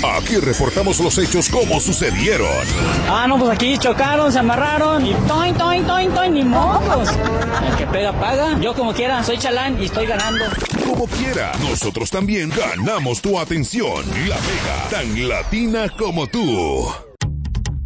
Aquí reportamos los hechos como sucedieron. Ah, no, pues aquí chocaron, se amarraron y toin, toin, toin, toin, ni mocos. El que pega, paga. Yo como quiera, soy chalán y estoy ganando. Como quiera, nosotros también ganamos tu atención. La Mega, tan latina como tú.